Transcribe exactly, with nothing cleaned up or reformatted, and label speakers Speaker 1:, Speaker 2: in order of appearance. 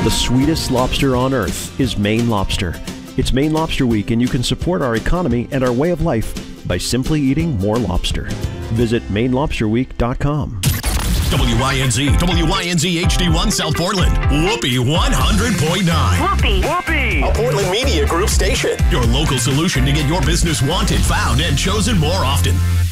Speaker 1: The sweetest lobster on earth is Maine lobster. It's Maine Lobster Week, and you can support our economy and our way of life by simply eating more lobster. Visit Maine Lobster Week dot com.
Speaker 2: W Y N Z, W Y N Z H D one South Portland, Whoopee one hundred point nine.
Speaker 3: Whoopee, Whoopee,
Speaker 2: a Portland Media Group station. Your local solution to get your business wanted, found, and chosen more often.